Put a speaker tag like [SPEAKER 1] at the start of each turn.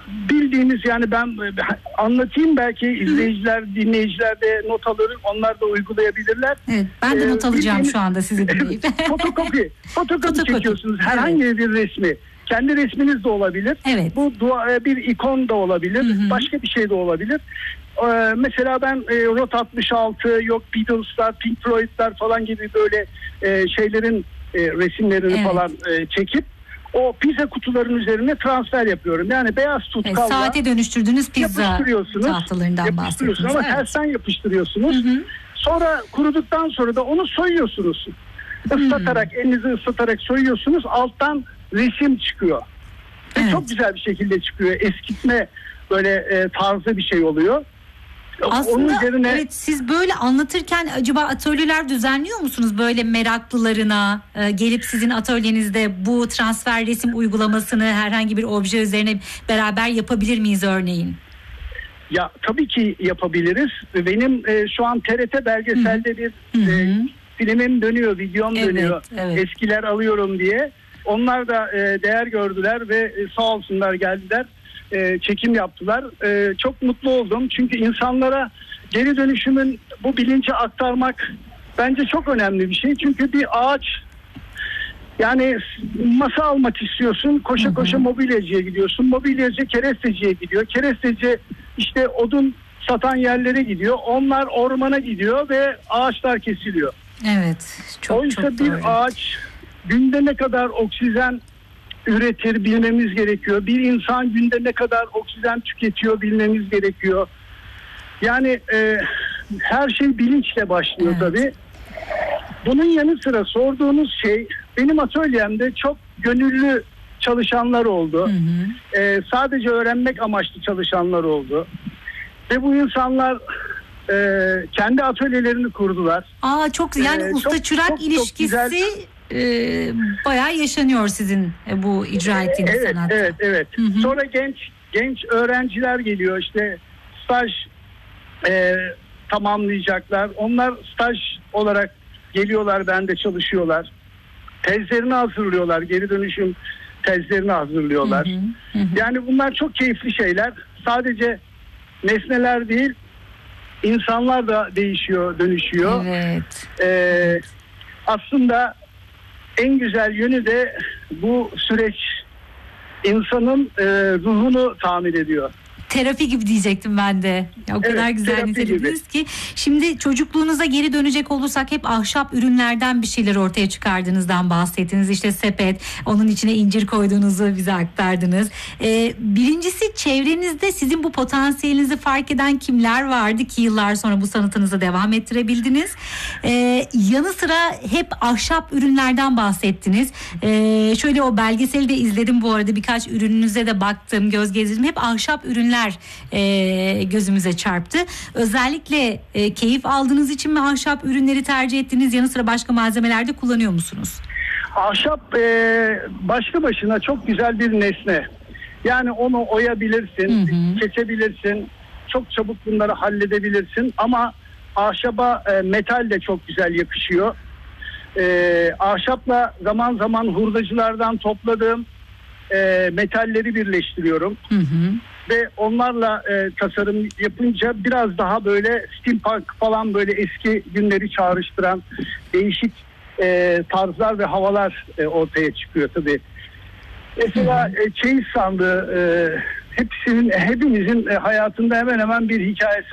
[SPEAKER 1] bildiğiniz, yani ben anlatayım, belki izleyiciler, dinleyiciler de not alır, onlar da uygulayabilirler.
[SPEAKER 2] Evet, ben de not alacağım şu anda sizi dinleyip.
[SPEAKER 1] Fotokopi çekiyorsunuz herhangi bir resmi. Kendi resminiz de olabilir.
[SPEAKER 2] Evet.
[SPEAKER 1] Bu bir ikon da olabilir. Başka bir şey de olabilir. Mesela ben Rot 66, yok Beatles'lar, Pink Floyd'lar falan gibi böyle şeylerin resimlerini falan çekip o pizza kutuların üzerine transfer yapıyorum. Yani beyaz tutkalla
[SPEAKER 2] saate dönüştürdüğünüz pizza tahtalarından bahsediyorsunuz.
[SPEAKER 1] Ama tersten yapıştırıyorsunuz. Sonra kuruduktan sonra da onu soyuyorsunuz. Islatarak, elinizi ıslatarak soyuyorsunuz. Alttan resim çıkıyor. Ve çok güzel bir şekilde çıkıyor. Eskitme böyle tarzı bir şey oluyor.
[SPEAKER 2] Aslında onun üzerine... siz böyle anlatırken acaba atölyeler düzenliyor musunuz? Böyle meraklılarına gelip sizin atölyenizde bu transfer resim uygulamasını herhangi bir obje üzerine beraber yapabilir miyiz örneğin?
[SPEAKER 1] Ya tabii ki yapabiliriz. Benim şu an TRT belgeselde bir filmim dönüyor, videom dönüyor. Eskiler alıyorum diye. Onlar da değer gördüler ve sağ olsunlar geldiler. Çekim yaptılar. Çok mutlu oldum. Çünkü insanlara geri dönüşümün bu bilinci aktarmak bence çok önemli bir şey. Çünkü bir ağaç, yani masa almak istiyorsun, koşa koşa mobilyacıya gidiyorsun. Mobilyacı keresteciye gidiyor. Keresteci işte odun satan yerlere gidiyor. Onlar ormana gidiyor ve ağaçlar kesiliyor.
[SPEAKER 2] Evet.
[SPEAKER 1] Oysa bir ağaç günde ne kadar oksijen üretir bilmemiz gerekiyor. Bir insan günde ne kadar oksijen tüketiyor bilmemiz gerekiyor. Yani her şey bilinçle başlıyor tabii. Bunun yanı sıra sorduğunuz şey, benim atölyemde çok gönüllü çalışanlar oldu. Sadece öğrenmek amaçlı çalışanlar oldu. Ve bu insanlar kendi atölyelerini kurdular.
[SPEAKER 2] Çok yani usta çırak ilişkisi bayağı yaşanıyor sizin bu icra ettiğiniz sanatta.
[SPEAKER 1] Evet. Sonra genç öğrenciler geliyor, işte staj tamamlayacaklar. Onlar staj olarak geliyorlar, bende çalışıyorlar. Tezlerini hazırlıyorlar, geri dönüşüm tezlerini hazırlıyorlar. Yani bunlar çok keyifli şeyler. Sadece nesneler değil, insanlar da değişiyor, dönüşüyor. Aslında en güzel yönü de bu süreç insanın ruhunu tamir ediyor.
[SPEAKER 2] Terapi gibi diyecektim ben de. O kadar güzel nitelediniz ki. Şimdi çocukluğunuza geri dönecek olursak hep ahşap ürünlerden bir şeyler ortaya çıkardığınızdan bahsettiniz. İşte sepet, onun içine incir koyduğunuzu bize aktardınız. Birincisi, çevrenizde sizin bu potansiyelinizi fark eden kimler vardı ki yıllar sonra bu sanatınızı devam ettirebildiniz? Yanı sıra hep ahşap ürünlerden bahsettiniz. Şöyle o belgeseli de izledim bu arada, birkaç ürününüze de baktım, göz gezdirdim. Hep ahşap ürünler gözümüze çarptı. Özellikle keyif aldığınız için mi ahşap ürünleri tercih ettiniz? Yanı sıra başka malzemeler de kullanıyor musunuz?
[SPEAKER 1] Ahşap başlı başına çok güzel bir nesne. Yani onu oyabilirsin, kesebilirsin. Çok çabuk bunları halledebilirsin. Ama ahşaba metal de çok güzel yakışıyor. Ahşapla zaman zaman hurdacılardan topladığım metalleri birleştiriyorum. Ve onlarla tasarım yapınca biraz daha böyle steampunk falan, böyle eski günleri çağrıştıran değişik tarzlar ve havalar ortaya çıkıyor tabii. Mesela çeyiz sandığı hepimizin hayatında hemen hemen bir hikayesi